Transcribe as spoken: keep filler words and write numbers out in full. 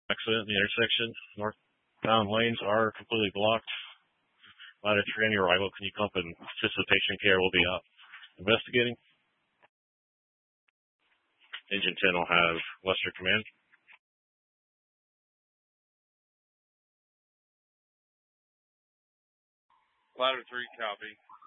accident in the intersection. Northbound lanes are completely blocked. Ladder three on your arrival. Can you come up and anticipation care will be up investigating? Engine ten will have Western Command. Ladder three, copy.